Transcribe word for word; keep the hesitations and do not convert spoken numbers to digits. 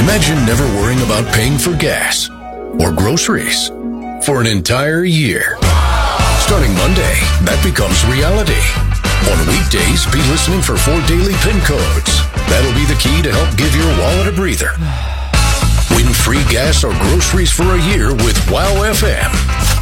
Imagine never worrying about paying for gas or groceries for an entire year. Starting Monday, that becomes reality. On weekdays, be listening for four daily PIN codes. That'll be the key to help give your wallet a breather. Win free gas or groceries for a year with WOW F M.